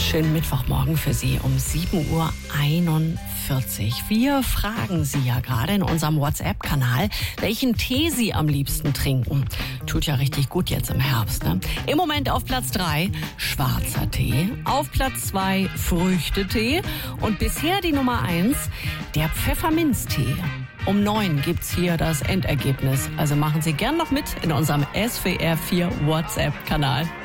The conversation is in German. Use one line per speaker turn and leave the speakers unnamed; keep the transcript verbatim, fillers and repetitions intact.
Schönen Mittwochmorgen für Sie um sieben Uhr einundvierzig. Wir fragen Sie ja gerade in unserem WhatsApp-Kanal, welchen Tee Sie am liebsten trinken. Tut ja richtig gut jetzt im Herbst, ne? Im Moment auf Platz drei schwarzer Tee, auf Platz zwei Früchtetee und bisher die Nummer eins der Pfefferminztee. Um neun gibt's hier das Endergebnis. Also machen Sie gern noch mit in unserem S W R vier WhatsApp-Kanal.